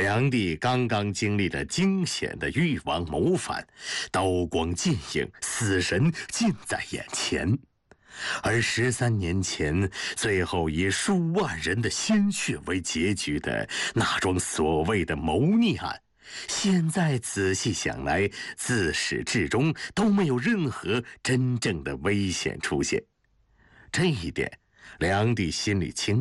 梁帝刚刚经历了惊险的誉王谋反，刀光剑影，死神近在眼前。而13年前，最后以数万人的鲜血为结局的那桩所谓的谋逆案，现在仔细想来，自始至终都没有任何真正的危险出现。这一点，梁帝心里清楚。